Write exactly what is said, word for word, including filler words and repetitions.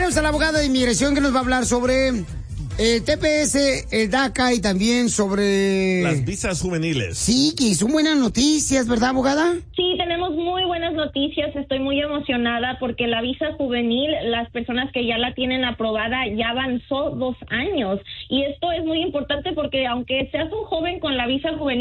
tenemos a la abogada de inmigración que nos va a hablar sobre el T P S, el DACA y también sobre... las visas juveniles. Sí, que son buenas noticias, ¿verdad, abogada? Sí, tenemos muy buenas noticias. Estoy muy emocionada porque la visa juvenil, las personas que ya la tienen aprobada, ya avanzó dos años. Y esto es muy importante porque aunque seas un joven con la visa juvenil,